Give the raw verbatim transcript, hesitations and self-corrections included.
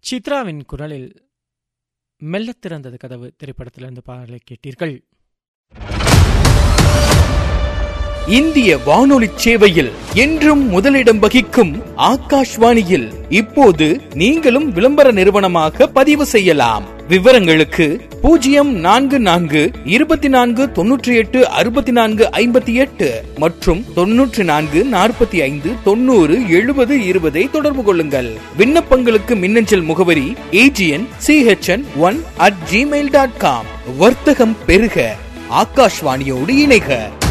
சித்ராவின் குரலில் மெல்லத் திறந்தது கதவு திரைப்படத்திலிருந்து பாடலை கேட்டீர்கள். இந்திய வானொலி சேவையில் என்றும் முதலிடம் வகிக்கும் ஆகாஷ்வாணியில் இப்போது நீங்களும் விளம்பர நிறுவனமாக பதிவு செய்யலாம். விவரங்களுக்கு பூஜ்ஜியம் நான்கு நான்கு இருபத்தி நான்கு தொன்னூற்றி எட்டு அறுபத்தி நான்கு ஐம்பத்தி எட்டு மற்றும் தொன்னூற்றி நான்கு நாற்பத்தி ஐந்து தொண்ணூறு எழுபது இருபதை தொடர்பு கொள்ளுங்கள். விண்ணப்பங்களுக்கு மின்னஞ்சல் முகவரி AGN CHN one at Gmail dot com. வர்த்தகம் பெருக, ஆகாஷ்வாணியோடு இணைக.